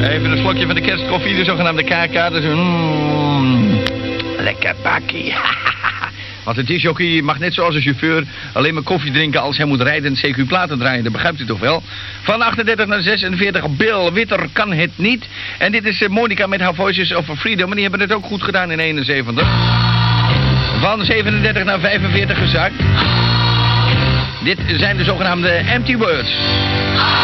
Even een slokje van de kerstkoffie, de zogenaamde KK. Dus lekker bakkie. Want het disjockey mag net zoals een chauffeur alleen maar koffie drinken als hij moet rijden en CQ platen draaien. Dat begrijpt u toch wel? Van 38 naar 46, Bill Witter kan het niet. En dit is Monica met haar Voices of Freedom. En die hebben het ook goed gedaan in 71. Van 37 naar 45 gezakt. Dit zijn de zogenaamde Empty Words.